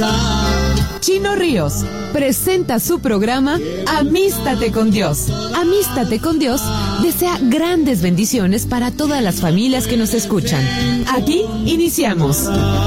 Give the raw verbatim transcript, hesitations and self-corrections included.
Chino Ríos presenta su programa Amístate con Dios. Amístate con Dios desea grandes bendiciones para todas las familias que nos escuchan. Aquí iniciamos.